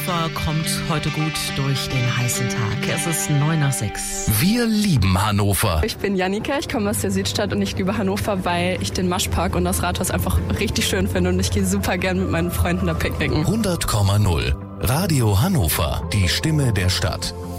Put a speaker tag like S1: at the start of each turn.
S1: Hannover kommt heute gut durch den heißen Tag. Es ist 6:09.
S2: Wir lieben Hannover.
S3: Ich bin Jannika, ich komme aus der Südstadt und ich liebe Hannover, weil ich den Maschpark und das Rathaus einfach richtig schön finde und ich gehe super gern mit meinen Freunden da picknicken.
S2: 100,0 Radio Hannover, die Stimme der Stadt.